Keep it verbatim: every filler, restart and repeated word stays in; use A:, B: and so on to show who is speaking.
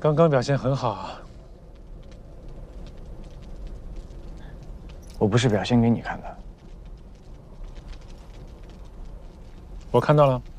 A: 刚刚表现很好。
B: 我不是表现给你看的。
A: 我看到了。